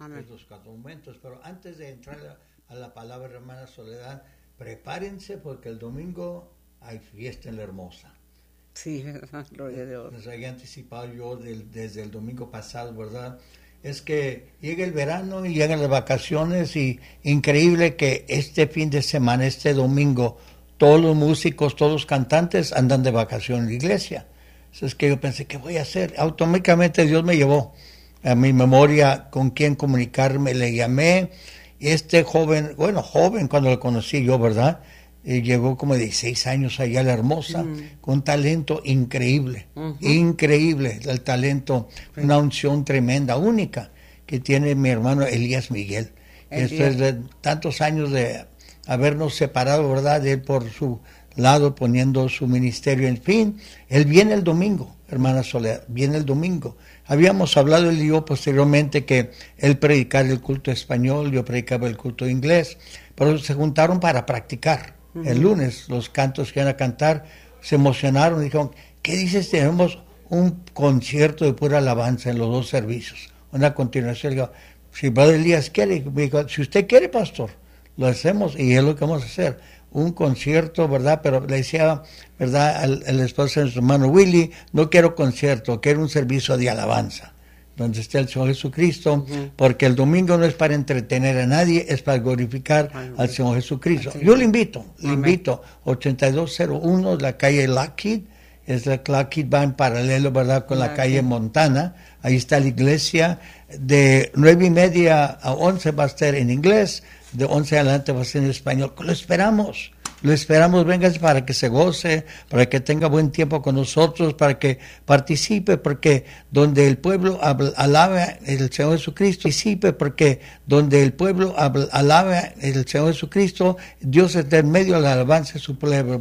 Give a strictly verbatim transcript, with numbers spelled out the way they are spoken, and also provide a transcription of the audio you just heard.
Amén. Esos cuatro momentos. Pero antes de entrar a la palabra, hermana Soledad, prepárense porque el domingo hay fiesta en La Hermosa. Sí, ¿verdad? Gloria a Dios. Les había anticipado yo del, desde el domingo pasado, ¿verdad? Es que llega el verano y llegan las vacaciones y increíble que este fin de semana, este domingo, todos los músicos, todos los cantantes andan de vacaciones en la iglesia. Entonces que yo pensé, ¿qué voy a hacer? Automáticamente Dios me llevó a mi memoria con quién comunicarme, le llamé. Y este joven, bueno, joven cuando lo conocí yo, ¿verdad? Y llegó como de dieciséis años allá a La Hermosa, mm. con un talento increíble, uh-huh. increíble, el talento, sí. Una unción tremenda, única, que tiene mi hermano Elías Miguel. Después de tantos años de habernos separado, ¿verdad? De él por su lado, poniendo su ministerio, en fin, él viene el domingo, hermana Soledad, viene el domingo. Habíamos hablado él y yo posteriormente que él predicara el culto español, yo predicaba el culto inglés, pero se juntaron para practicar. Uh-huh. El lunes, los cantos que iban a cantar, se emocionaron y dijeron, ¿qué dices? Tenemos un concierto de pura alabanza en los dos servicios. Una continuación, digo, si Padre Elías quiere, digo, si usted quiere, pastor, lo hacemos y es lo que vamos a hacer. Un concierto, ¿verdad? Pero le decía, ¿verdad? Al, al esposo de su hermano Willy, no quiero concierto, quiero un servicio de alabanza, donde esté el Señor Jesucristo, uh-huh. porque el domingo no es para entretener a nadie, es para glorificar Ay, al Señor Jesucristo. Yo le invito, le Amén. invito, ochenta y dos cero uno, la calle Lockheed, es la Lockheed va en paralelo, ¿verdad? Con la calle Montana, ahí está la iglesia, de nueve y media a once va a estar en inglés, de once adelante va a ser en español. Lo esperamos, lo esperamos, venga para que se goce, para que tenga buen tiempo con nosotros, para que participe, porque donde el pueblo alaba el Señor Jesucristo, participe, porque donde el pueblo alaba el Señor Jesucristo, Dios está en medio de la alabanza de su pueblo.